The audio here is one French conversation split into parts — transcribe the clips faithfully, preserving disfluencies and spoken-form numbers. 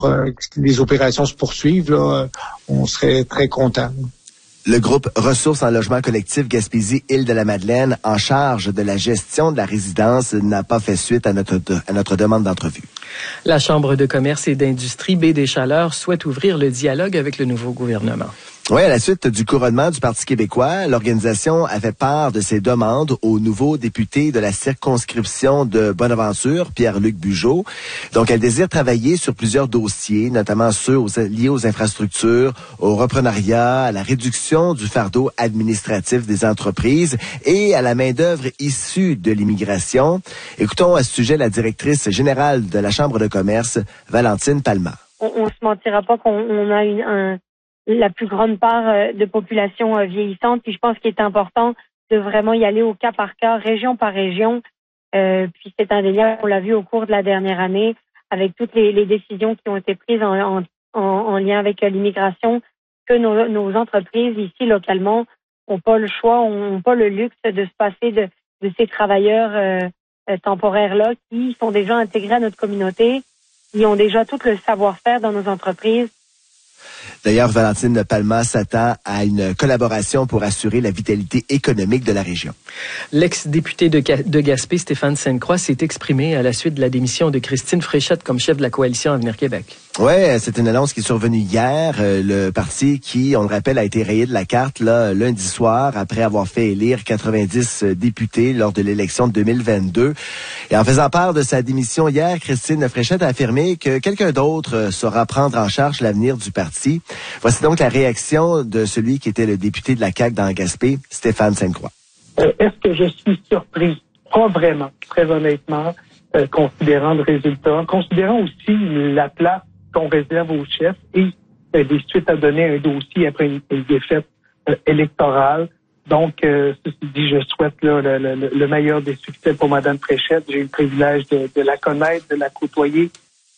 euh, que les opérations se poursuivent, là, on serait très contents. Le groupe Ressources en logement collectif Gaspésie-Île-de-la-Madeleine, en charge de la gestion de la résidence, n'a pas fait suite à notre, à notre demande d'entrevue. La Chambre de commerce et d'industrie Baie des Chaleurs souhaite ouvrir le dialogue avec le nouveau gouvernement. Oui, à la suite du couronnement du Parti québécois, l'organisation a fait part de ses demandes au nouveau député de la circonscription de Bonaventure, Pierre-Luc Bugeaud. Donc, elle désire travailler sur plusieurs dossiers, notamment ceux aux, liés aux infrastructures, au reprenariat, à la réduction du fardeau administratif des entreprises et à la main-d'œuvre issue de l'immigration. Écoutons à ce sujet la directrice générale de la Chambre de commerce, Valentine Palma. On ne se mentira pas qu'on on a une, un... la plus grande part de population vieillissante. Puis je pense qu'il est important de vraiment y aller au cas par cas, région par région. Euh, puis c'est indéniable, on l'a vu au cours de la dernière année, avec toutes les, les décisions qui ont été prises en, en, en, en lien avec l'immigration, que nos, nos entreprises ici localement n'ont pas le choix, n'ont pas le luxe de se passer de, de ces travailleurs euh, temporaires-là qui sont déjà intégrés à notre communauté, qui ont déjà tout le savoir-faire dans nos entreprises. D'ailleurs, Valentine Palma s'attend à une collaboration pour assurer la vitalité économique de la région. L'ex-député de, de Gaspé, Stéphane Sainte-Croix, s'est exprimé à la suite de la démission de Christine Fréchette comme chef de la coalition Avenir Québec. Oui, c'est une annonce qui est survenue hier. Euh, le parti qui, on le rappelle, a été rayé de la carte là, lundi soir après avoir fait élire quatre-vingt-dix députés lors de l'élection de deux mille vingt-deux. Et en faisant part de sa démission hier, Christine Fréchette a affirmé que quelqu'un d'autre saura prendre en charge l'avenir du parti. Voici donc la réaction de celui qui était le député de la C A Q dans Gaspé, Stéphane Sainte-Croix. Euh, est-ce que je suis surpris? Pas vraiment, très honnêtement, euh, considérant le résultat, considérant aussi la place qu'on réserve aux chefs et euh, des suites à donner à un dossier après une, une défaite euh, électorale. Donc, euh, ceci dit, je souhaite là, le, le, le meilleur des succès pour Mme Fréchette. J'ai eu le privilège de, de la connaître, de la côtoyer.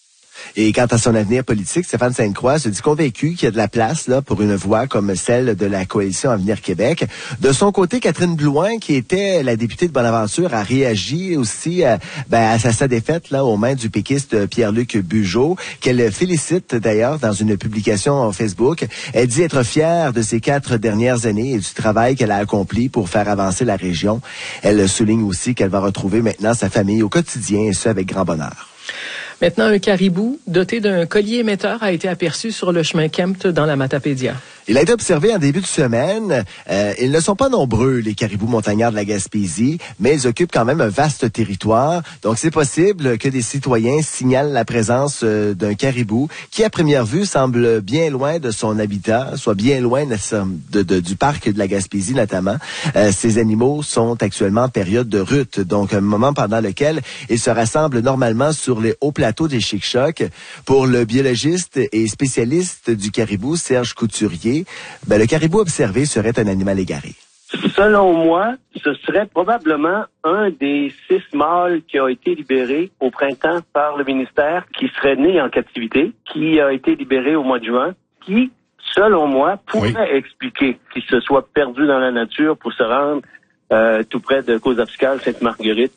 Et quant à son avenir politique, Stéphane Sainte-Croix se dit convaincu qu'il y a de la place là pour une voix comme celle de la coalition Avenir Québec. De son côté, Catherine Blouin, qui était la députée de Bonaventure, a réagi aussi à, ben, à sa défaite là aux mains du péquiste Pierre-Luc Bugeaud, qu'elle félicite d'ailleurs dans une publication Facebook. Elle dit être fière de ses quatre dernières années et du travail qu'elle a accompli pour faire avancer la région. Elle souligne aussi qu'elle va retrouver maintenant sa famille au quotidien et ce avec grand bonheur. Maintenant, un caribou doté d'un collier émetteur a été aperçu sur le chemin Kempt dans la Matapédia. Il a été observé en début de semaine. Euh, ils ne sont pas nombreux, les caribous montagnards de la Gaspésie, mais ils occupent quand même un vaste territoire. Donc, c'est possible que des citoyens signalent la présence euh, d'un caribou qui, à première vue, semble bien loin de son habitat, soit bien loin de, de, de, du parc de la Gaspésie notamment. Euh, ces animaux sont actuellement en période de rut, donc un moment pendant lequel ils se rassemblent normalement sur les hauts plateaux des Chic-Chocs. Pour le biologiste et spécialiste du caribou, Serge Couturier, ben, le caribou observé serait un animal égaré. Selon moi, ce serait probablement un des six mâles qui a été libéré au printemps par le ministère, qui serait né en captivité, qui a été libéré au mois de juin, qui, selon moi, pourrait oui. expliquer qu'il se soit perdu dans la nature pour se rendre euh, tout près de Causes-Abscales-Sainte-Marguerite.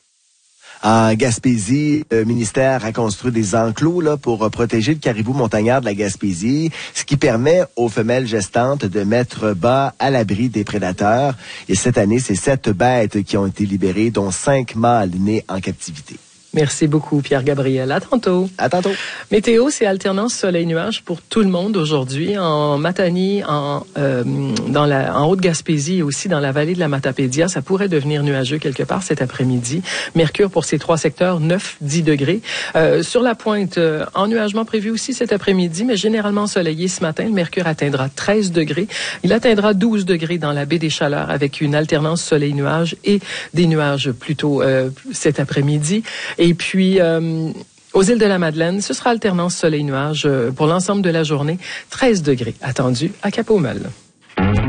En Gaspésie, le ministère a construit des enclos là, pour protéger le caribou montagnard de la Gaspésie, ce qui permet aux femelles gestantes de mettre bas à l'abri des prédateurs. Et cette année, c'est sept bêtes qui ont été libérées, dont cinq mâles nés en captivité. Merci beaucoup, Pierre-Gabriel. À tantôt. À tantôt. Météo, c'est alternance soleil-nuage pour tout le monde aujourd'hui. En Matanie, en, euh, dans la, en Haute-Gaspésie et aussi dans la vallée de la Matapédia, ça pourrait devenir nuageux quelque part cet après-midi. Mercure pour ces trois secteurs, neuf à dix degrés. Euh, sur la pointe, euh, ennuagement prévu aussi cet après-midi, mais généralement ensoleillé ce matin. Le mercure atteindra treize degrés. Il atteindra douze degrés dans la baie des Chaleurs avec une alternance soleil-nuage et des nuages plutôt euh, cet après-midi. Et puis, euh, aux îles de la Madeleine, ce sera alternance soleil-nuage pour l'ensemble de la journée. treize degrés attendus à Cap-Aumel.